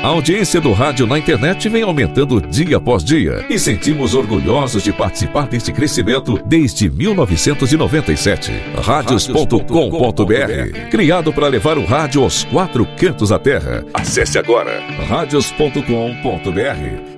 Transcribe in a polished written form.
A audiência do rádio na internet vem aumentando dia após dia e sentimos orgulhosos de participar deste crescimento desde 1997. Radios.com.br, criado para levar o rádio aos 4 cantos da terra. Acesse agora radios.com.br